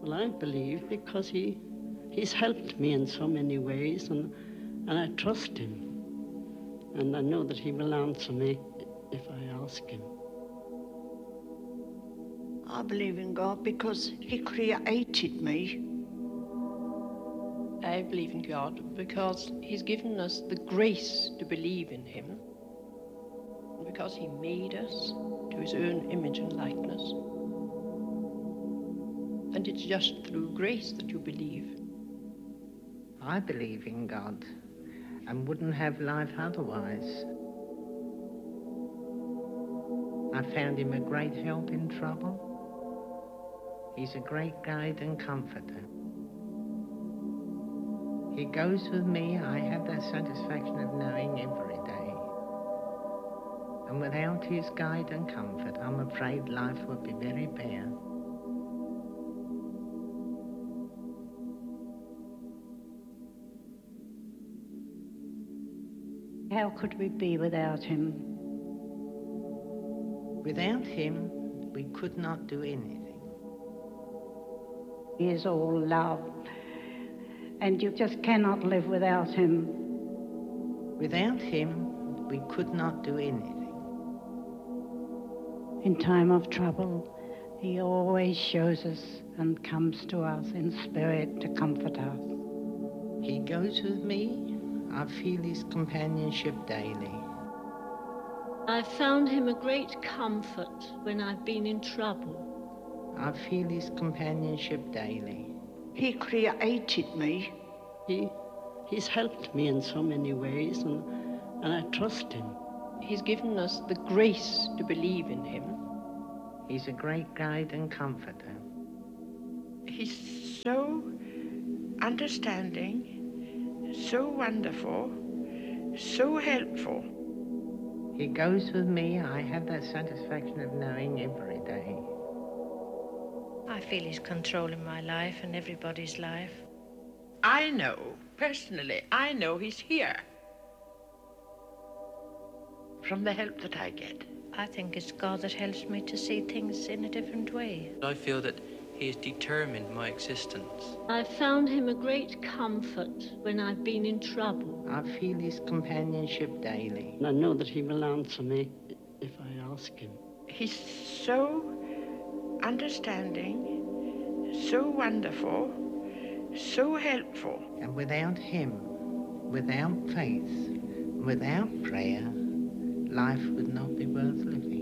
Well, I believe because he's helped me in so many ways, and I trust him. And I know that he will answer me if I ask him. I believe in God because he created me. I believe in God because he's given us the grace to believe in him, because he made us to his own image and likeness. And it's just through grace that you believe. I believe in God and wouldn't have life otherwise. I found him a great help in trouble. He's a great guide and comforter. He goes with me, I have the satisfaction of knowing every day. And without his guide and comfort, I'm afraid life would be very bare. How could we be without him? Without him, we could not do anything. He is all love, and you just cannot live without him. Without him, we could not do anything. In time of trouble, he always shows us and comes to us in spirit to comfort us. He goes with me. I feel his companionship daily. I've found him a great comfort when I've been in trouble. I feel his companionship daily. He created me. He's helped me in so many ways, and I trust him. He's given us the grace to believe in him. He's a great guide and comforter. He's so understanding, so wonderful, so helpful. He goes with me. I have that satisfaction of knowing every day. I feel he's controlling my life and everybody's life. I know, personally, I know he's here. From the help that I get. I think it's God that helps me to see things in a different way. I feel that he has determined my existence. I've found him a great comfort when I've been in trouble. I feel his companionship daily. And I know that he will answer me if I ask him. He's so understanding, so wonderful, so helpful. And without him, without faith, without prayer, life would not be worth living.